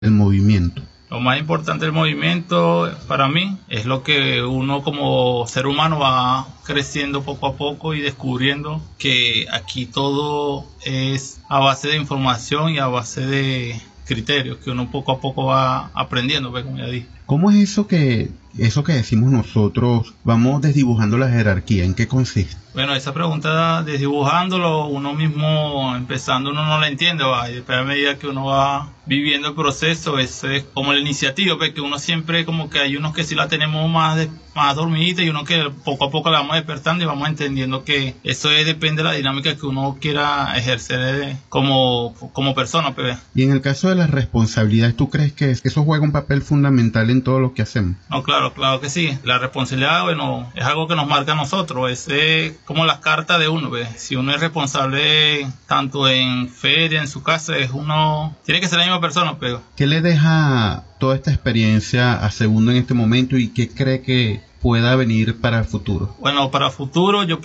el movimiento? Lo más importante del movimiento para mí es lo que uno como ser humano va creciendo poco a poco y descubriendo que aquí todo es a base de información y a base de criterios que uno poco a poco va aprendiendo, pues, como ya dije. ¿Cómo es eso que decimos nosotros, vamos desdibujando la jerarquía? ¿En qué consiste? Bueno, esa pregunta, desdibujándolo, uno mismo empezando, uno no la entiende, ¿va? Y después a medida que uno va viviendo el proceso, eso es como la iniciativa, porque uno siempre como que hay unos que sí la tenemos más dormidita y uno que poco a poco la vamos despertando y vamos entendiendo que eso depende de la dinámica que uno quiera ejercer como persona, pues. Y en el caso de las responsabilidades, ¿tú crees que eso juega un papel fundamental en todo lo que hacemos? No, claro que sí. La responsabilidad, bueno, es algo que nos marca a nosotros. Es como las cartas de uno, ¿ves? Si uno es responsable tanto en feria, en su casa, tiene que ser la misma persona, pero... ¿Qué le deja toda esta experiencia a Segundo en este momento y qué cree que pueda venir para el futuro? Bueno, para el futuro yo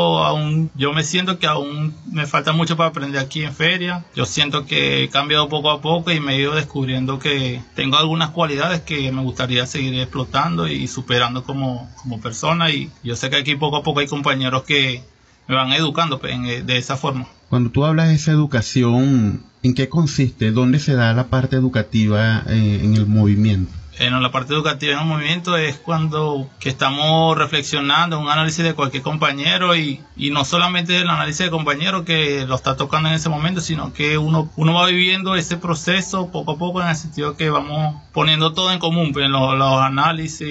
me siento que aún me falta mucho para aprender aquí en feria. Yo siento que he cambiado poco a poco y me he ido descubriendo que tengo algunas cualidades que me gustaría seguir explotando y superando como persona, y yo sé que aquí poco a poco hay compañeros que me van educando, pues, de esa forma. Cuando tú hablas de esa educación, ¿en qué consiste? ¿Dónde se da la parte educativa en el movimiento? En la parte educativa en el movimiento es cuando que estamos reflexionando, un análisis de cualquier compañero y no solamente el análisis de compañero que lo está tocando en ese momento, sino que uno va viviendo ese proceso poco a poco, en el sentido que vamos poniendo todo en común, pues, los análisis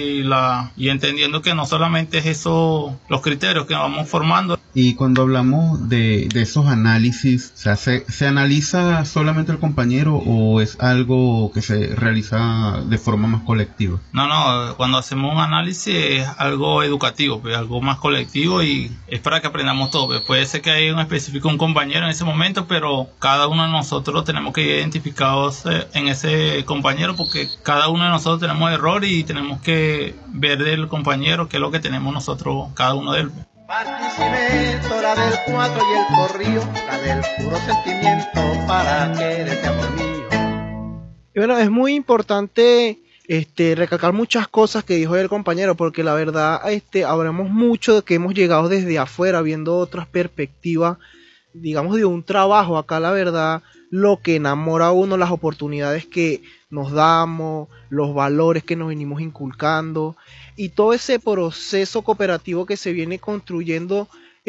y entendiendo que no solamente es eso, los criterios que vamos formando. Y cuando hablamos de esos análisis, o sea, ¿se analiza solamente el compañero o es algo que se realiza de forma más colectiva? No, cuando hacemos un análisis es algo educativo, pues, algo más colectivo, y es para que aprendamos todo. Pues, puede ser que haya un compañero en ese momento, pero cada uno de nosotros tenemos que ir identificados en ese compañero, porque cada uno de nosotros tenemos errores y tenemos que ver del compañero qué es lo que tenemos nosotros, cada uno de él. Barquisimeto, la del 4 y el corrío, la del puro sentimiento para quererte, amor mío. Y bueno, es muy importante recalcar muchas cosas que dijo el compañero, porque la verdad hablamos mucho de que hemos llegado desde afuera viendo otras perspectivas, digamos, de un trabajo. Acá la verdad lo que enamora a uno, las oportunidades que nos damos, los valores que nos venimos inculcando y todo ese proceso cooperativo que se viene construyendo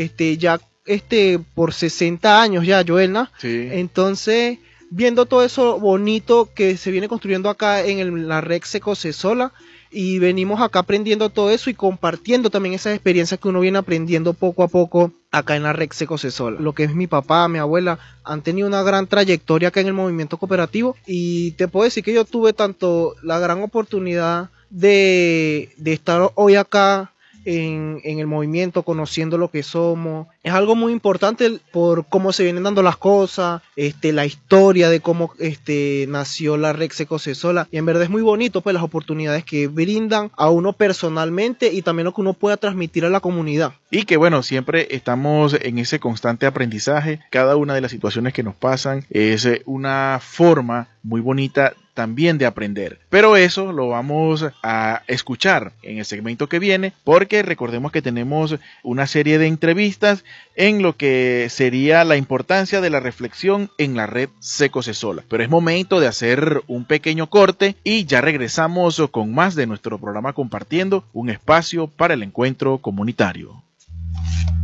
ya por 60 años ya, Joelna. Sí. Entonces, viendo todo eso bonito que se viene construyendo acá en la Red Secocesola, y venimos acá aprendiendo todo eso y compartiendo también esas experiencias que uno viene aprendiendo poco a poco acá en la Red Secocesola. Lo que es mi papá, mi abuela, han tenido una gran trayectoria acá en el movimiento cooperativo, y te puedo decir que yo tuve tanto la gran oportunidad de estar hoy acá en el movimiento, conociendo lo que somos. Es algo muy importante por cómo se vienen dando las cosas, la historia de cómo nació la Red Secocesola, y en verdad es muy bonito, pues, las oportunidades que brindan a uno personalmente y también lo que uno pueda transmitir a la comunidad. Y que bueno, siempre estamos en ese constante aprendizaje. Cada una de las situaciones que nos pasan es una forma muy bonita también de aprender, pero eso lo vamos a escuchar en el segmento que viene, porque recordemos que tenemos una serie de entrevistas en lo que sería la importancia de la reflexión en la Red Secocesola. Pero es momento de hacer un pequeño corte y ya regresamos con más de nuestro programa Compartiendo, un espacio para el encuentro comunitario.